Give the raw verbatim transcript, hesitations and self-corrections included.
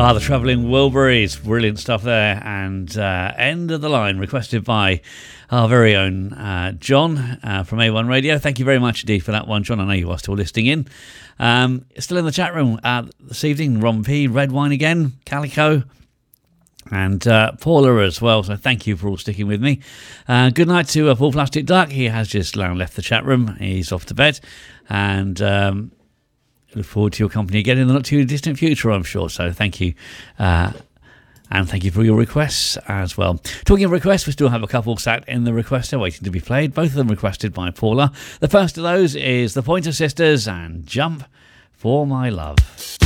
Ah, the Travelling Wilburys, brilliant stuff there. And uh, End of the Line, requested by our very own uh, John uh, from A one Radio. Thank you very much indeed for that one, John. I know you are still listening in. Um, still in the chat room uh, this evening, Ron P, Red Wine again, Calico, and uh, Paula as well. So thank you for all sticking with me. Uh, good night to uh, Paul Plastic Duck. He has just now left the chat room. He's off to bed. And... Um, look forward to your company again in the not too distant future, I'm sure. So thank you. Uh, and thank you for your requests as well. Talking of requests, we still have a couple sat in the requester waiting to be played. Both of them requested by Paula. The first of those is the Pointer Sisters and Jump for My Love.